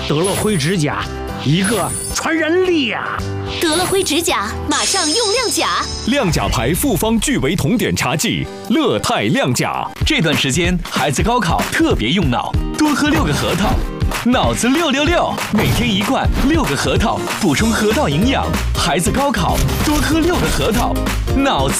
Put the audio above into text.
得了灰指甲，一个传人力呀！ 得了灰指甲，马上用亮甲。 亮甲牌复方聚维酮碘茶剂，乐泰亮甲。 这段时间孩子高考特别用脑，多喝6个核桃，脑子666，每天1罐6个核桃，补充河道营养。孩子高考多喝6个核桃，脑子。